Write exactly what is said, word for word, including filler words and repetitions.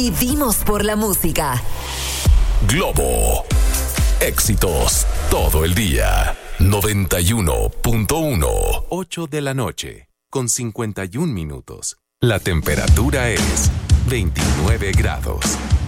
Vivimos por la música. Globo. Éxitos todo el día. noventa y uno punto uno. ocho de la noche, con cincuenta y un minutos. La temperatura es veintinueve grados.